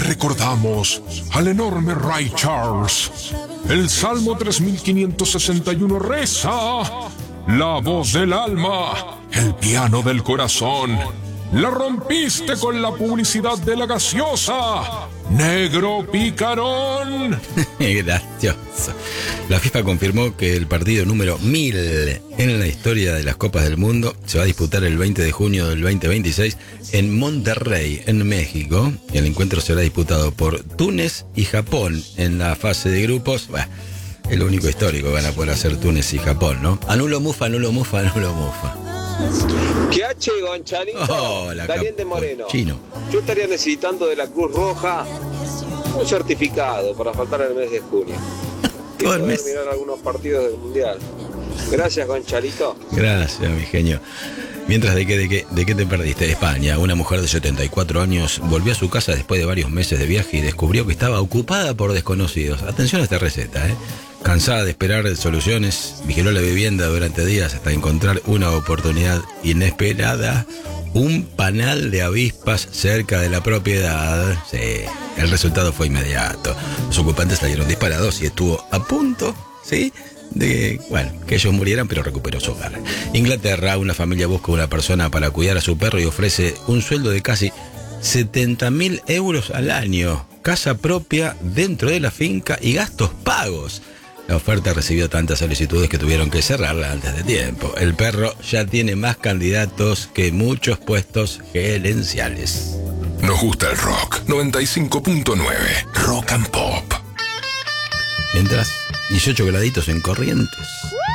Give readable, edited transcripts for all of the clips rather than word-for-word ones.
recordamos al enorme Ray Charles. El Salmo 3561 reza: la voz del alma, el piano del corazón. La rompiste con la publicidad de la gaseosa, negro picarón. Gracioso. La FIFA confirmó que el partido número 1000 en la historia de las Copas del Mundo se va a disputar el 20 de junio del 2026 en Monterrey, en México. El encuentro será disputado por Túnez y Japón en la fase de grupos. Bueno, es lo único histórico que van a poder hacer Túnez y Japón, ¿no? Anulo mufa, anulo mufa, anulo mufa. ¿Qué H, Gonchalito? Hola, Daniel de Moreno. Chino. Yo estaría necesitando de la Cruz Roja un certificado para faltar el mes de junio. Y Todo el poder mes. mirar algunos partidos del Mundial. Gracias, Gonchalito. Gracias, mi genio. Mientras, ¿de qué te perdiste? España, una mujer de 74 años volvió a su casa después de varios meses de viaje y descubrió que estaba ocupada por desconocidos. Atención a esta receta, ¿eh? Cansada de esperar soluciones, vigiló la vivienda durante días hasta encontrar una oportunidad inesperada: un panal de avispas cerca de la propiedad. Sí, el resultado fue inmediato. Los ocupantes salieron disparados y estuvo a punto, ¿sí?, de, bueno, que ellos murieran, pero recuperó su hogar. Inglaterra, una familia busca una persona para cuidar a su perro y ofrece un sueldo de casi 70.000 euros al año, casa propia dentro de la finca y gastos pagos. La oferta recibió tantas solicitudes que tuvieron que cerrarla antes de tiempo. El perro ya tiene más candidatos que muchos puestos gerenciales. Nos gusta el rock. 95.9 Rock and Pop. Mientras, 18 graditos en Corrientes.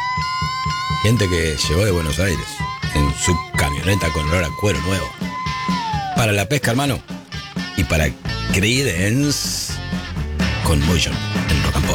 Gente que llegó de Buenos Aires en su camioneta con olor a cuero nuevo. Para la pesca, hermano. Y para Creedence con Motion en Rock and Pop.